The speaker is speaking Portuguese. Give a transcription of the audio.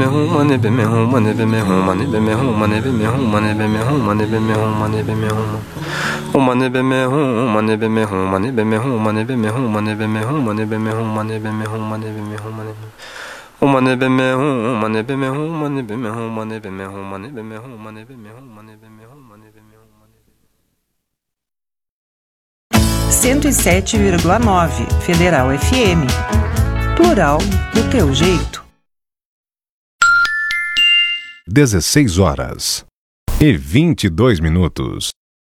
hum, mane be me hum, mane be me hum, mane be me hum, mane be me hum, mane be me hum, mane be me hum, mane be me hum. O mane be me hum, mane be me hum, mane be me hum, mane be me hum, mane be me hum, mane be me hum, mane be me hum, mane be me hum, mane be o mane be me hum, mane be me hum, mane be me hum, mane be me hum, mane be me hum, mane be me hum, mane be me hum, mane be me hum. 107,9 Federal FM. Plural do teu jeito. 16 horas e 22 minutos.